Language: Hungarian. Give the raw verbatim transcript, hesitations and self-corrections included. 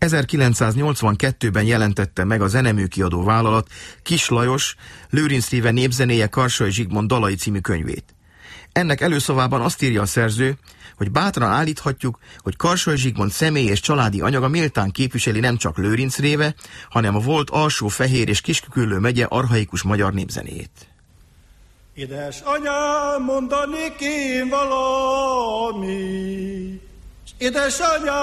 ezerkilencszáznyolcvankettőben jelentette meg a zeneműkiadó vállalat Kiss Lajos Lőrinc Réve népzenéje Karsai Zsigmond dalai című könyvét. Ennek előszavában azt írja a szerző, hogy bátran állíthatjuk, hogy Karsai Zsigmond személy és családi anyaga méltán képviseli nem csak Lőrinc Réve, hanem a volt Alsó-Fehér és Kis-Küküllő megye archaikus magyar népzenéjét. Édes anyám, mondanék én valami, édes anyám,